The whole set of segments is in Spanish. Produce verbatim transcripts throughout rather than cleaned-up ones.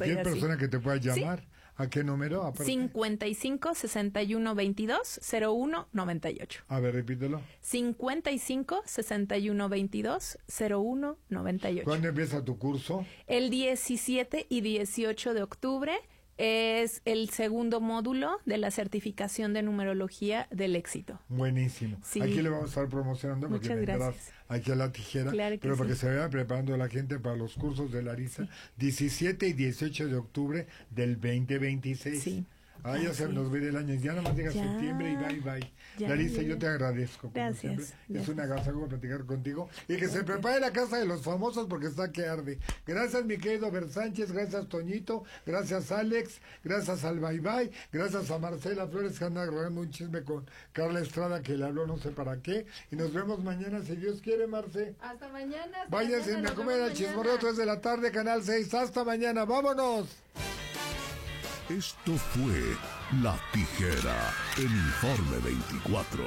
Cualquier así. persona que te pueda llamar, ¿Sí? ¿a qué número? Aparte. cincuenta y cinco, sesenta y uno, veintidós, cero uno, noventa y ocho. A ver, repítelo. cincuenta y cinco, sesenta y uno, veintidós, cero uno, noventa y ocho. ¿Cuándo empieza tu curso? El diecisiete y dieciocho de octubre es el segundo módulo de la certificación de numerología del éxito. Buenísimo. Sí. Aquí le vamos a estar promocionando porque Muchas vendrás gracias. aquí a La Tijera, Claro que pero para sí. que se vaya preparando la gente para los cursos de Larisa, Sí. diecisiete y dieciocho de octubre del veinte veintiséis. Sí. Ah, ya se Así nos es. ve el año, ya nada más llega Ya. septiembre y bye bye. Ya, Larisa, ya, yo ya. te agradezco. Como Gracias, siempre. Es gracias. una agasajo platicar contigo y que se Gracias. prepare la casa de los famosos porque está que arde. Gracias, mi querido Ver Sánchez, gracias, Toñito, gracias, Alex, gracias al bye bye, gracias a Marcela Flores que anda grabando un chisme con Carla Estrada que le habló no sé para qué. Y nos vemos mañana si Dios quiere, Marce. Hasta mañana. Hasta Váyanse mañana, a nos comer vemos al mañana. chismorreo tres de la tarde, Canal seis. Hasta mañana, vámonos. Esto fue La Tijera en Informe veinticuatro.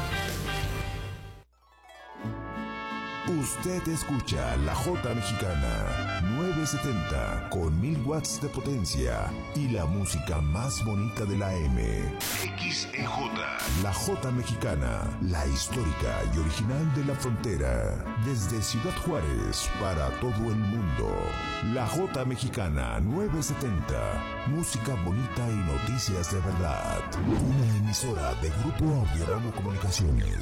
Usted escucha La Jota Mexicana nueve setenta con mil watts de potencia y la música más bonita de la M. X E J. La Jota Mexicana, la histórica y original de la frontera. Desde Ciudad Juárez para todo el mundo. La Jota Mexicana nueve setenta. Música bonita y noticias de verdad. Una emisora de Grupo Audiorama Comunicaciones.